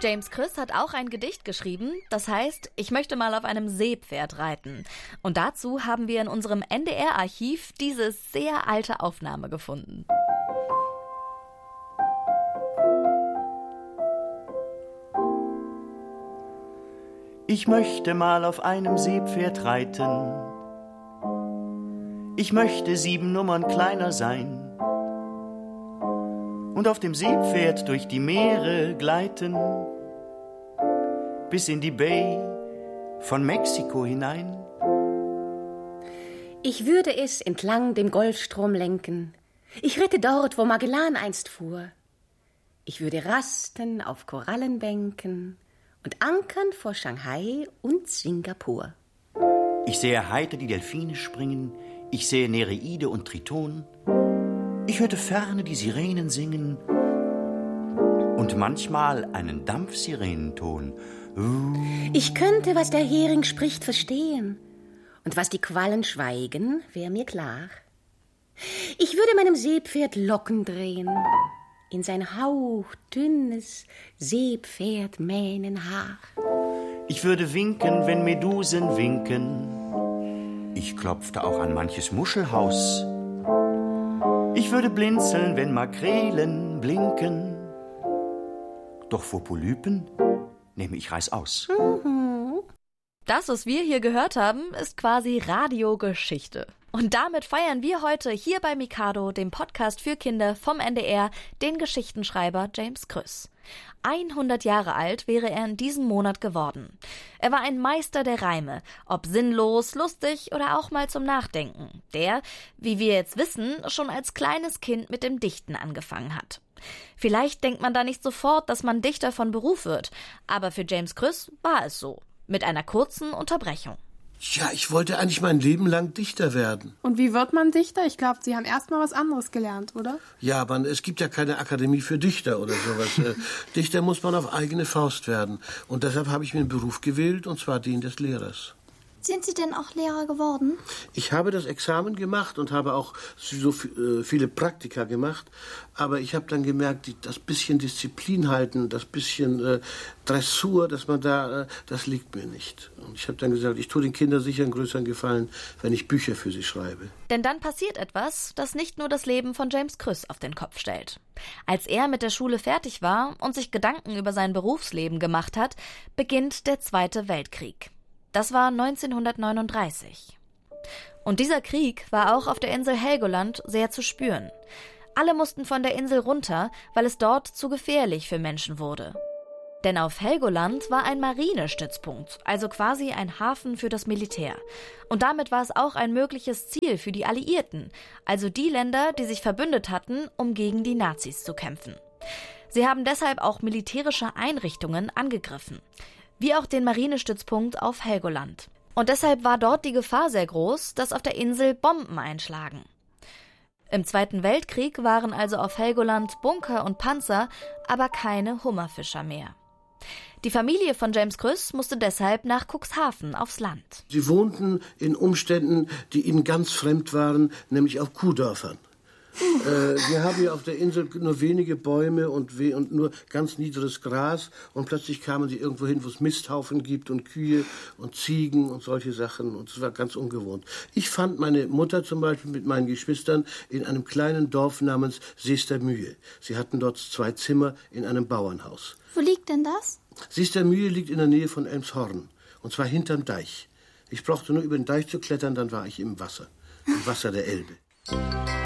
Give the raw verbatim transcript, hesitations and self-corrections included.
James Krüss hat auch ein Gedicht geschrieben, das heißt, ich möchte mal auf einem Seepferd reiten. Und dazu haben wir in unserem N D R-Archiv diese sehr alte Aufnahme gefunden. Ich möchte mal auf einem Seepferd reiten. Ich möchte sieben Nummern kleiner sein. Und auf dem Seepferd durch die Meere gleiten, bis in die Bay von Mexiko hinein. Ich würde es entlang dem Golfstrom lenken. Ich ritte dort, wo Magellan einst fuhr. Ich würde rasten auf Korallenbänken und ankern vor Shanghai und Singapur. Ich sehe heiter die Delfine springen, ich sehe Nereide und Triton. Ich hörte ferne die Sirenen singen und manchmal einen Dampfsirenenton. Uh. Ich könnte, was der Hering spricht, verstehen. Und was die Quallen schweigen, wär mir klar. Ich würde meinem Seepferd Locken drehen, in sein hauchdünnes Seepferdmähnenhaar. Ich würde winken, wenn Medusen winken. Ich klopfte auch an manches Muschelhaus. Ich würde blinzeln, wenn Makrelen blinken. Doch vor Polypen nehme ich Reißaus. Das, was wir hier gehört haben, ist quasi Radiogeschichte. Und damit feiern wir heute hier bei Mikado, dem Podcast für Kinder vom N D R, den Geschichtenschreiber James Krüss. hundert Jahre alt wäre er in diesem Monat geworden. Er war ein Meister der Reime, ob sinnlos, lustig oder auch mal zum Nachdenken, der, wie wir jetzt wissen, schon als kleines Kind mit dem Dichten angefangen hat. Vielleicht denkt man da nicht sofort, dass man Dichter von Beruf wird, aber für James Krüss war es so, mit einer kurzen Unterbrechung. Ja, ich wollte eigentlich mein Leben lang Dichter werden. Und wie wird man Dichter? Ich glaube, Sie haben erst mal was anderes gelernt, oder? Ja, aber es gibt ja keine Akademie für Dichter oder sowas. Dichter muss man auf eigene Faust werden. Und deshalb habe ich mir einen Beruf gewählt, und zwar den des Lehrers. Sind Sie denn auch Lehrer geworden? Ich habe das Examen gemacht und habe auch so viele Praktika gemacht. Aber ich habe dann gemerkt, das bisschen Disziplin halten, das bisschen äh, Dressur, dass man da, äh, das liegt mir nicht. Und ich habe dann gesagt, ich tue den Kindern sicher einen größeren Gefallen, wenn ich Bücher für sie schreibe. Denn dann passiert etwas, das nicht nur das Leben von James Krüss auf den Kopf stellt. Als er mit der Schule fertig war und sich Gedanken über sein Berufsleben gemacht hat, beginnt der Zweite Weltkrieg. Das war neunzehnhundertneununddreißig. Und dieser Krieg war auch auf der Insel Helgoland sehr zu spüren. Alle mussten von der Insel runter, weil es dort zu gefährlich für Menschen wurde. Denn auf Helgoland war ein Marinestützpunkt, also quasi ein Hafen für das Militär. Und damit war es auch ein mögliches Ziel für die Alliierten, also die Länder, die sich verbündet hatten, um gegen die Nazis zu kämpfen. Sie haben deshalb auch militärische Einrichtungen angegriffen, wie auch den Marinestützpunkt auf Helgoland. Und deshalb war dort die Gefahr sehr groß, dass auf der Insel Bomben einschlagen. Im Zweiten Weltkrieg waren also auf Helgoland Bunker und Panzer, aber keine Hummerfischer mehr. Die Familie von James Krüss musste deshalb nach Cuxhaven aufs Land. Sie wohnten in Umständen, die ihnen ganz fremd waren, nämlich auf Kuhdörfern. Äh, wir haben hier auf der Insel nur wenige Bäume und, we- und nur ganz niedriges Gras. Und plötzlich kamen sie irgendwo hin, wo es Misthaufen gibt und Kühe und Ziegen und solche Sachen. Und es war ganz ungewohnt. Ich fand meine Mutter zum Beispiel mit meinen Geschwistern in einem kleinen Dorf namens Seestermühe. Sie hatten dort zwei Zimmer in einem Bauernhaus. Wo liegt denn das? Seestermühe liegt in der Nähe von Elmshorn. Und zwar hinterm Deich. Ich brauchte nur über den Deich zu klettern, dann war ich im Wasser. Im Wasser der Elbe.